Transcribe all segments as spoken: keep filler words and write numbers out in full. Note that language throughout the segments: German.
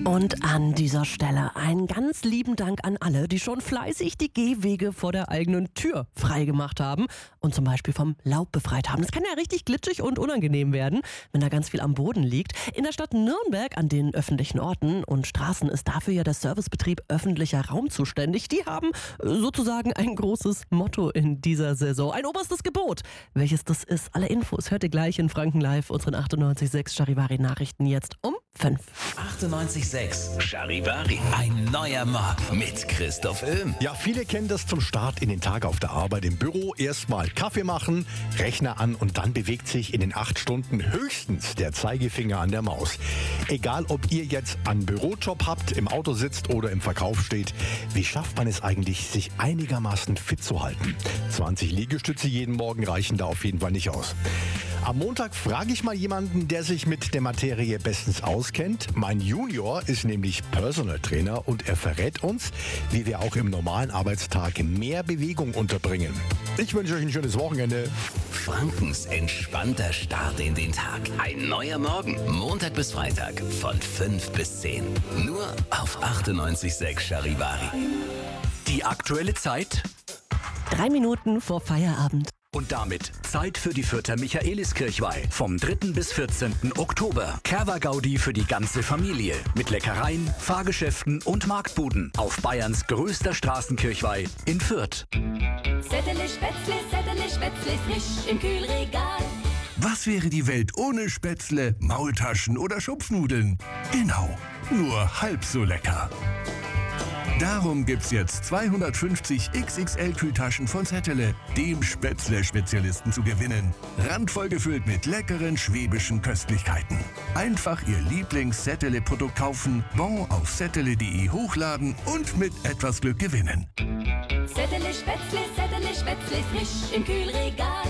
Und an dieser Stelle einen ganz lieben Dank an alle, die schon fleißig die Gehwege vor der eigenen Tür freigemacht haben und zum Beispiel vom Laub befreit haben. Das kann ja richtig glitschig und unangenehm werden, wenn da ganz viel am Boden liegt. In der Stadt Nürnberg an den öffentlichen Orten und Straßen ist dafür ja der Servicebetrieb öffentlicher Raum zuständig. Die haben sozusagen ein großes Motto in dieser Saison. Ein oberstes Gebot. Welches das ist, alle Infos hört ihr gleich in Franken Live, unseren achtundneunzig Komma sechs Charivari Nachrichten jetzt um fünf. achtundneunzig Komma sechs Charivari. Ein neuer Morgen mit Christoph Öhm. Ja, viele kennen das zum Start in den Tag auf der Arbeit im Büro. Erstmal Kaffee machen, Rechner an und dann bewegt sich in den acht Stunden höchstens der Zeigefinger an der Maus. Egal, ob ihr jetzt einen Bürojob habt, im Auto sitzt oder im Verkauf steht, wie schafft man es eigentlich, sich einigermaßen fit zu halten? zwanzig Liegestütze jeden Morgen reichen da auf jeden Fall nicht aus. Am Montag frage ich mal jemanden, der sich mit der Materie bestens auskennt. Mein Junior ist nämlich Personal Trainer und er verrät uns, wie wir auch im normalen Arbeitstag mehr Bewegung unterbringen. Ich wünsche euch ein schönes Wochenende. Frankens entspannter Start in den Tag. Ein neuer Morgen. Montag bis Freitag von fünf bis zehn. Nur auf achtundneunzig Komma sechs Charivari. Die aktuelle Zeit Drei Minuten vor Feierabend. und damit Zeit für die Fürther Michaeliskirchweih. Vom dritten bis vierzehnten Oktober. Kerwa-Gaudi für die ganze Familie. Mit Leckereien, Fahrgeschäften und Marktbuden. Auf Bayerns größter Straßenkirchweih in Fürth. Sätterle Spätzle, Sätterle Spätzle, frisch im Kühlregal. Was wäre die Welt ohne Spätzle, Maultaschen oder Schupfnudeln? Genau, nur halb so lecker. Darum gibt's jetzt zweihundertfünfzig X X L-Kühltaschen von Sätterle, dem Spätzle-Spezialisten, zu gewinnen. Randvoll gefüllt mit leckeren schwäbischen Köstlichkeiten. Einfach Ihr Lieblings-Sätterle-Produkt kaufen, Bon auf sätterle punkt de hochladen und mit etwas Glück gewinnen. Sätterle Spätzle, Sätterle Spätzle, frisch im Kühlregal.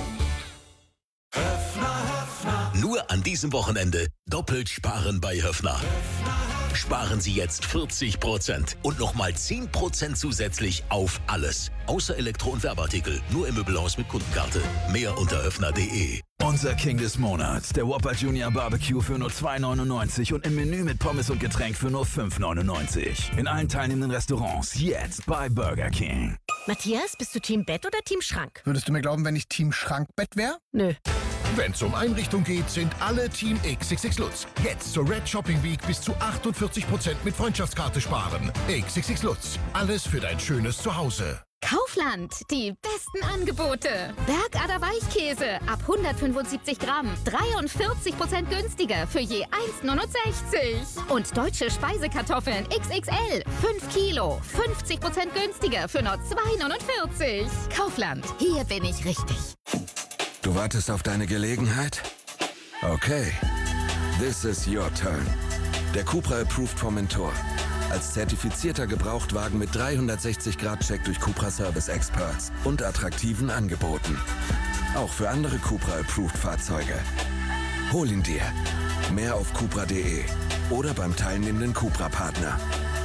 Nur an diesem Wochenende doppelt sparen bei Höffner. Sparen Sie jetzt vierzig Prozent und nochmal zehn Prozent zusätzlich auf alles. Außer Elektro- und Werbeartikel. Nur im Möbelhaus mit Kundenkarte. Mehr unter höffner punkt de. Unser King des Monats, der Whopper Junior Barbecue für nur zwei neunundneunzig und im Menü mit Pommes und Getränk für nur fünf neunundneunzig. In allen teilnehmenden Restaurants jetzt bei Burger King. Matthias, bist du Team Bett oder Team Schrank? Würdest du mir glauben, wenn ich Team Schrankbett wäre? Nö. Wenn es um Einrichtung geht, sind alle Team X X X Lutz. Jetzt zur Red Shopping Week bis zu achtundvierzig Prozent mit Freundschaftskarte sparen. X X X Lutz. Alles für dein schönes Zuhause. Kaufland, die besten Angebote. Bergader Weichkäse ab hundertfünfundsiebzig Gramm, dreiundvierzig Prozent günstiger für je eins neunundsechzig. Und deutsche Speisekartoffeln X X L, fünf Kilo, fünfzig Prozent günstiger für nur zwei neunundvierzig. Kaufland, hier bin ich richtig. Du wartest auf deine Gelegenheit? Okay. This is your turn. Der Cupra Approved vom Mentor. Als zertifizierter Gebrauchtwagen mit dreihundertsechzig Grad Check durch Cupra Service Experts und attraktiven Angeboten. Auch für andere Cupra Approved Fahrzeuge. Hol ihn dir. Mehr auf cupra punkt de oder beim teilnehmenden Cupra-Partner.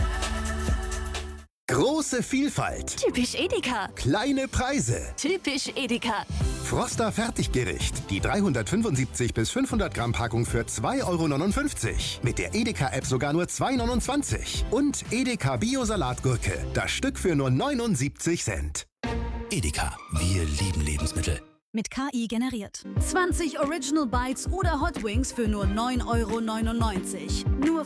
Große Vielfalt. Typisch Edeka. Kleine Preise. Typisch Edeka. Froster Fertiggericht. Die dreihundertfünfundsiebzig bis fünfhundert Gramm Packung für zwei Euro neunundfünfzig. Mit der Edeka-App sogar nur zwei neunundzwanzig. Und Edeka Bio-Salatgurke. Das Stück für nur neunundsiebzig Cent. Edeka, wir lieben Lebensmittel. Mit K I generiert. zwanzig Original Bites oder Hot Wings für nur neun Euro neunundneunzig. Nur